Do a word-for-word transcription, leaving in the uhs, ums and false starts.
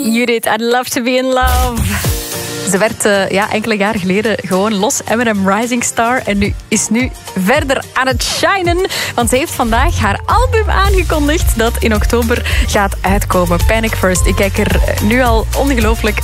Judith, I'd love to be in love. Ze werd uh, ja, enkele jaren geleden gewoon los Eminem Rising Star. En nu is nu verder aan het shinen. Want ze heeft vandaag haar album aangekondigd dat in oktober gaat uitkomen. Panic First. Ik kijk er nu al ongelooflijk